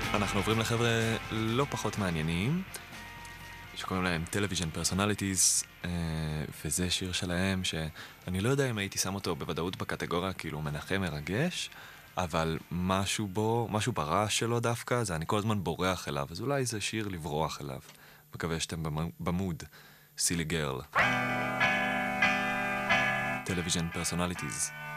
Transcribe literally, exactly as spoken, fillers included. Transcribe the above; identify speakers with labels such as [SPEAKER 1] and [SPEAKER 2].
[SPEAKER 1] אנחנו עוברים לחבר'ה לא פחות מעניינים, שקוראים להם טלוויז'ן פרסונליטיז, וזה שיר שלהם שאני לא יודע אם הייתי שם אותו בוודאות בקטגוריה כאילו מנחם מרגש, אבל משהו בו, משהו ברעש שלו דווקא, זה אני כל הזמן בורח אליו, אז אולי זה שיר לברוח אליו. מקווה שאתם במוד. סילי גרל. טלוויז'ן פרסונליטיז.